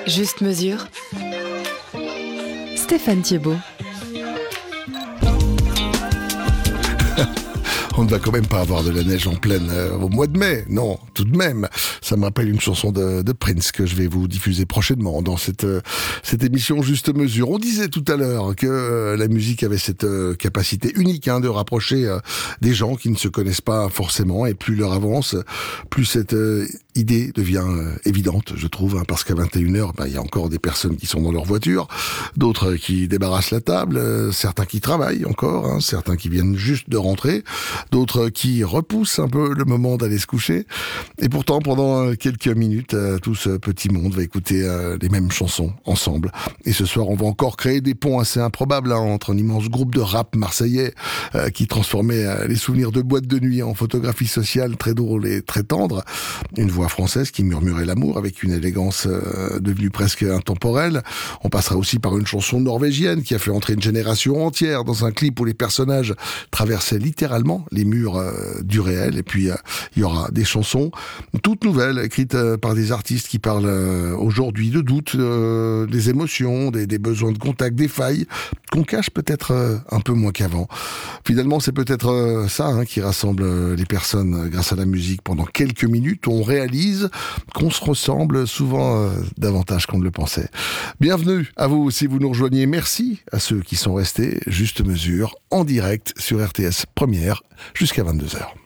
Juste mesure. Stéphane Thiebaud. On ne va quand même pas avoir de la neige en pleine au mois de mai, non, tout de même. Ça me rappelle une chanson de Prince que je vais vous diffuser prochainement dans cette émission Juste Mesure. On disait tout à l'heure que la musique avait cette capacité unique de rapprocher des gens qui ne se connaissent pas forcément, et plus l'heure avance, plus cette idée devient évidente, je trouve, parce qu'à 21h, il y a encore des personnes qui sont dans leur voiture, d'autres qui débarrassent la table, certains qui travaillent encore, certains qui viennent juste de rentrer, d'autres qui repoussent un peu le moment d'aller se coucher. Et pourtant, pendant quelques minutes, tout ce petit monde va écouter les mêmes chansons ensemble. Et ce soir, on va encore créer des ponts assez improbables entre un immense groupe de rap marseillais qui transformait les souvenirs de boîtes de nuit en photographies sociales très drôles et très tendres. Une voix française qui murmurait l'amour avec une élégance devenue presque intemporelle. On passera aussi par une chanson norvégienne qui a fait entrer une génération entière dans un clip où les personnages traversaient littéralement les murs du réel. Et puis il y aura des chansons toutes nouvelles écrites par des artistes qui parlent aujourd'hui de doutes, des émotions, des besoins de contact, des failles qu'on cache peut-être un peu moins qu'avant. Finalement, c'est peut-être ça qui rassemble les personnes grâce à la musique. Pendant quelques minutes, on réalise qu'on se ressemble souvent davantage qu'on ne le pensait. Bienvenue à vous si vous nous rejoignez. Merci à ceux qui sont restés. Juste Mesure en direct sur RTS Première jusqu'à 22h.